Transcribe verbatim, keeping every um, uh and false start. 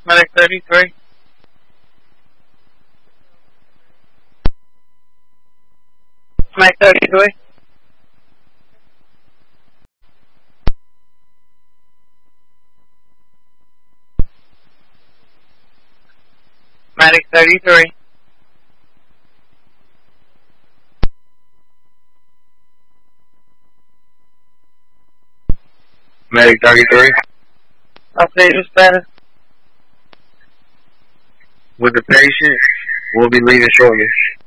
Medic thirty-three. Medic thirty-three. Medic thirty-three. Medic thirty-three. Update your status. With the patient, we'll be leaving shortly.